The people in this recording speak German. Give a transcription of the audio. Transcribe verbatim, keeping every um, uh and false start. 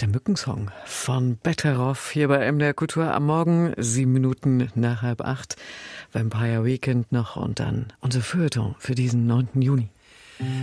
Der Mückensong von Betteroff hier bei M D R Kultur am Morgen, sieben Minuten nach halb acht. Vampire Weekend noch und dann unser Feuilleton für diesen neunten Juni.